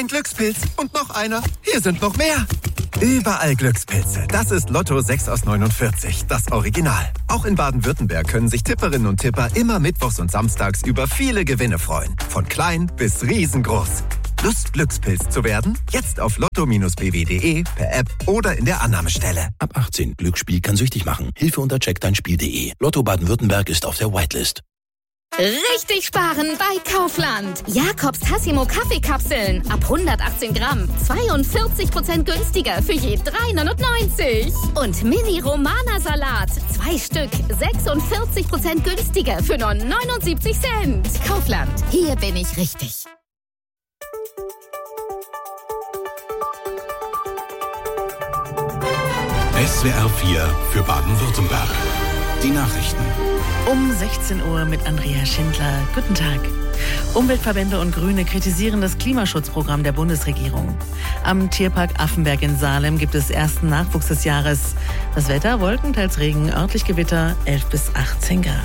Glückspilz. Und noch einer. Hier sind noch mehr. Überall Glückspilze. Das ist Lotto 6 aus 49, das Original. Auch in Baden-Württemberg können sich Tipperinnen und Tipper immer mittwochs und samstags über viele Gewinne freuen. Von klein bis riesengroß. Lust, Glückspilz zu werden? Jetzt auf lotto-bw.de, per App oder in der Annahmestelle. Ab 18. Glücksspiel kann süchtig machen. Hilfe unter checkdeinspiel.de. Lotto Baden-Württemberg ist auf der Whitelist. Richtig sparen bei Kaufland. Jakobs Tassimo Kaffeekapseln. Ab 118 Gramm. 42% günstiger für je 3,99. Und Mini-Romana-Salat. 2 Stück. 46% günstiger für nur 79 Cent. Kaufland. Hier bin ich richtig. SWR 4 für Baden-Württemberg. Die Nachrichten. Um 16 Uhr mit Andrea Schindler. Guten Tag. Umweltverbände und Grüne kritisieren das Klimaschutzprogramm der Bundesregierung. Am Tierpark Affenberg in Salem gibt es ersten Nachwuchs des Jahres. Das Wetter: Wolken, teils Regen, örtlich Gewitter, 11 bis 18 Grad.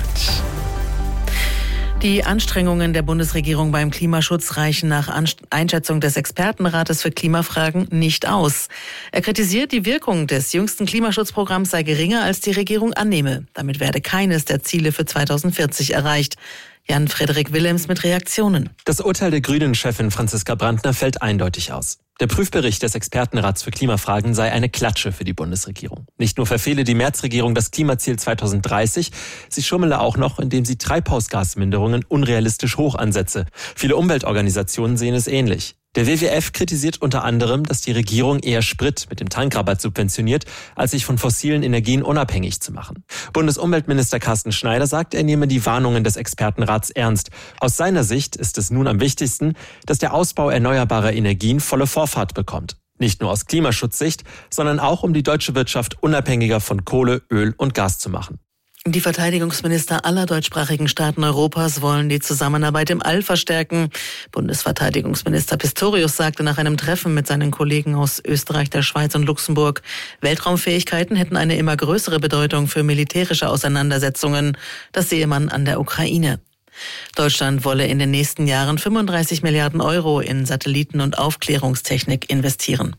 Die Anstrengungen der Bundesregierung beim Klimaschutz reichen nach Einschätzung des Expertenrates für Klimafragen nicht aus. Er kritisiert, die Wirkung des jüngsten Klimaschutzprogramms sei geringer, als die Regierung annehme. Damit werde keines der Ziele für 2040 erreicht. Jan-Frederik Willems mit Reaktionen. Das Urteil der Grünen-Chefin Franziska Brandner fällt eindeutig aus. Der Prüfbericht des Expertenrats für Klimafragen sei eine Klatsche für die Bundesregierung. Nicht nur verfehle die Merz-Regierung das Klimaziel 2030, sie schummele auch noch, indem sie Treibhausgasminderungen unrealistisch hoch ansetze. Viele Umweltorganisationen sehen es ähnlich. Der WWF kritisiert unter anderem, dass die Regierung eher Sprit mit dem Tankrabatt subventioniert, als sich von fossilen Energien unabhängig zu machen. Bundesumweltminister Carsten Schneider sagt, er nehme die Warnungen des Expertenrats ernst. Aus seiner Sicht ist es nun am wichtigsten, dass der Ausbau erneuerbarer Energien volle Vorfahrt bekommt. Nicht nur aus Klimaschutzsicht, sondern auch, um die deutsche Wirtschaft unabhängiger von Kohle, Öl und Gas zu machen. Die Verteidigungsminister aller deutschsprachigen Staaten Europas wollen die Zusammenarbeit im All verstärken. Bundesverteidigungsminister Pistorius sagte nach einem Treffen mit seinen Kollegen aus Österreich, der Schweiz und Luxemburg, Weltraumfähigkeiten hätten eine immer größere Bedeutung für militärische Auseinandersetzungen. Das sehe man an der Ukraine. Deutschland wolle in den nächsten Jahren 35 Milliarden Euro in Satelliten- und Aufklärungstechnik investieren.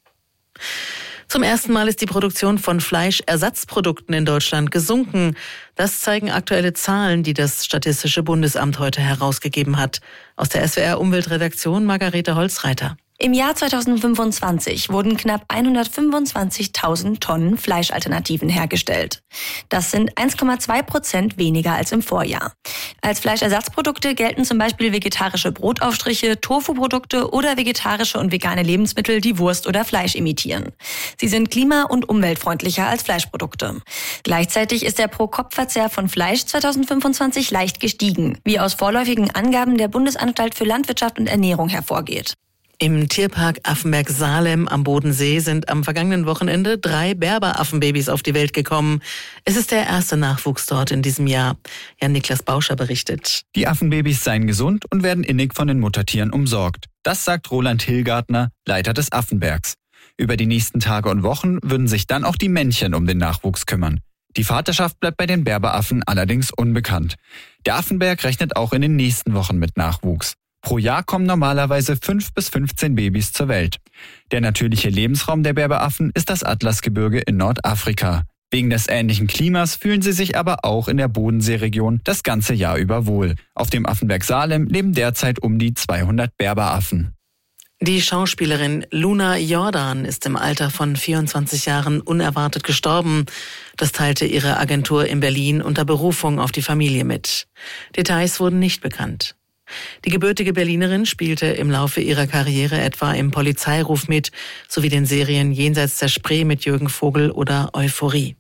Zum ersten Mal ist die Produktion von Fleischersatzprodukten in Deutschland gesunken. Das zeigen aktuelle Zahlen, die das Statistische Bundesamt heute herausgegeben hat. Aus der SWR-Umweltredaktion Margarete Holzreiter. Im Jahr 2025 wurden knapp 125.000 Tonnen Fleischalternativen hergestellt. Das sind 1,2% weniger als im Vorjahr. Als Fleischersatzprodukte gelten zum Beispiel vegetarische Brotaufstriche, Tofu-Produkte oder vegetarische und vegane Lebensmittel, die Wurst oder Fleisch imitieren. Sie sind klima- und umweltfreundlicher als Fleischprodukte. Gleichzeitig ist der Pro-Kopf-Verzehr von Fleisch 2025 leicht gestiegen, wie aus vorläufigen Angaben der Bundesanstalt für Landwirtschaft und Ernährung hervorgeht. Im Tierpark Affenberg-Salem am Bodensee sind am vergangenen Wochenende 3 Berberaffenbabys auf die Welt gekommen. Es ist der erste Nachwuchs dort in diesem Jahr. Jan-Niklas Bauscher berichtet. Die Affenbabys seien gesund und werden innig von den Muttertieren umsorgt. Das sagt Roland Hillgartner, Leiter des Affenbergs. Über die nächsten Tage und Wochen würden sich dann auch die Männchen um den Nachwuchs kümmern. Die Vaterschaft bleibt bei den Berberaffen allerdings unbekannt. Der Affenberg rechnet auch in den nächsten Wochen mit Nachwuchs. Pro Jahr kommen normalerweise 5 bis 15 Babys zur Welt. Der natürliche Lebensraum der Berberaffen ist das Atlasgebirge in Nordafrika. Wegen des ähnlichen Klimas fühlen sie sich aber auch in der Bodenseeregion das ganze Jahr über wohl. Auf dem Affenberg Salem leben derzeit um die 200 Berberaffen. Die Schauspielerin Luna Jordan ist im Alter von 24 Jahren unerwartet gestorben. Das teilte ihre Agentur in Berlin unter Berufung auf die Familie mit. Details wurden nicht bekannt. Die gebürtige Berlinerin spielte im Laufe ihrer Karriere etwa im Polizeiruf mit, sowie den Serien Jenseits der Spree mit Jürgen Vogel oder Euphorie.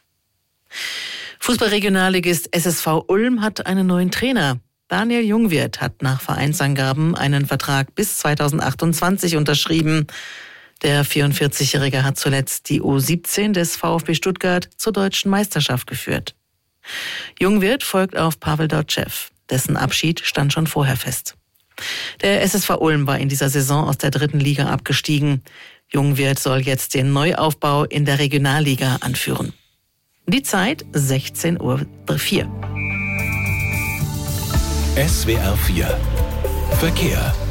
Fußballregionalligist SSV Ulm hat einen neuen Trainer. Daniel Jungwirth hat nach Vereinsangaben einen Vertrag bis 2028 unterschrieben. Der 44-Jährige hat zuletzt die U17 des VfB Stuttgart zur deutschen Meisterschaft geführt. Jungwirth folgt auf Pavel Dotschew. Dessen Abschied stand schon vorher fest. Der SSV Ulm war in dieser Saison aus der 3. Liga abgestiegen. Jungwirth soll jetzt den Neuaufbau in der Regionalliga anführen. Die Zeit 16:04 Uhr. SWR 4 Verkehr.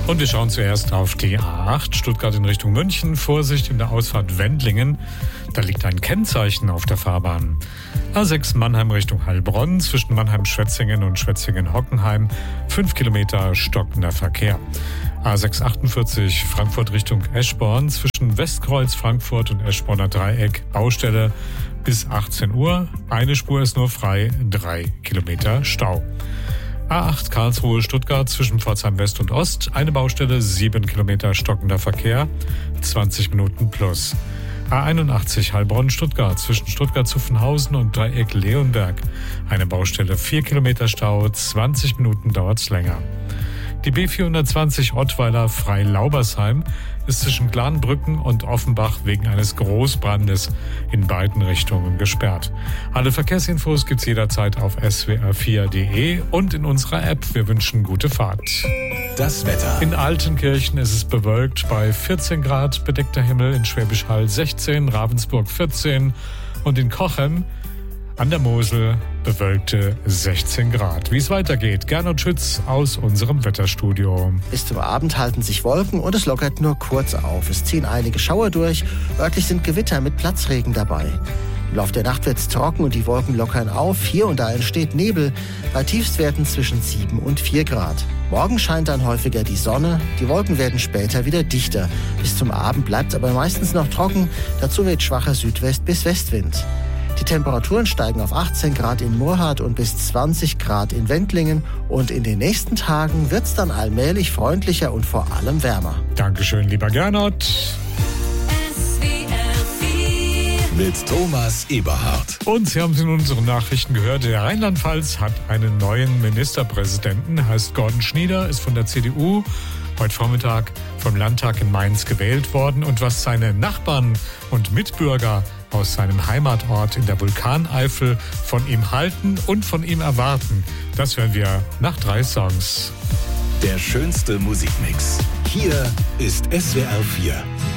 Und wir schauen zuerst auf die A8 Stuttgart in Richtung München. Vorsicht in der Ausfahrt Wendlingen. Da liegt ein Kennzeichen auf der Fahrbahn. A6 Mannheim Richtung Heilbronn. Zwischen Mannheim-Schwetzingen und Schwetzingen-Hockenheim 5 Kilometer stockender Verkehr. A6 48 Frankfurt Richtung Eschborn. Zwischen Westkreuz Frankfurt und Eschborner Dreieck Baustelle bis 18 Uhr. Eine Spur ist nur frei, 3 Kilometer Stau. A8 Karlsruhe Stuttgart zwischen Pforzheim West und Ost. Eine Baustelle, 7 Kilometer stockender Verkehr, 20 Minuten plus. A81 Heilbronn Stuttgart zwischen Stuttgart-Zuffenhausen und Dreieck Leonberg. Eine Baustelle, 4 Kilometer Stau, 20 Minuten dauert's länger. Die B420 Ottweiler Freilaubersheim ist zwischen Glanbrücken und Offenbach wegen eines Großbrandes in beiden Richtungen gesperrt. Alle Verkehrsinfos gibt's jederzeit auf swr4.de und in unserer App. Wir wünschen gute Fahrt. Das Wetter. In Altenkirchen ist es bewölkt bei 14 Grad, bedeckter Himmel, in Schwäbisch Hall 16, Ravensburg 14 und in Cochem an der Mosel bewölkte 16 Grad. Wie es weitergeht, Gernot Schütz aus unserem Wetterstudio. Bis zum Abend halten sich Wolken und es lockert nur kurz auf. Es ziehen einige Schauer durch. Örtlich sind Gewitter mit Platzregen dabei. Im Laufe der Nacht wird es trocken und die Wolken lockern auf. Hier und da entsteht Nebel bei Tiefstwerten zwischen 7 und 4 Grad. Morgen scheint dann häufiger die Sonne. Die Wolken werden später wieder dichter. Bis zum Abend bleibt es aber meistens noch trocken. Dazu weht schwacher Südwest- bis Westwind. Die Temperaturen steigen auf 18 Grad in Murrhardt und bis 20 Grad in Wendlingen. Und in den nächsten Tagen wird es dann allmählich freundlicher und vor allem wärmer. Dankeschön, lieber Gernot. Mit Thomas Eberhardt. Und Sie haben es in unseren Nachrichten gehört, der Rheinland-Pfalz hat einen neuen Ministerpräsidenten, heißt Gordon Schnieder, ist von der CDU heute Vormittag vom Landtag in Mainz gewählt worden. Und was seine Nachbarn und Mitbürger aus seinem Heimatort in der Vulkaneifel von ihm halten und von ihm erwarten, das hören wir nach 3 Songs. Der schönste Musikmix. Hier ist SWR 4.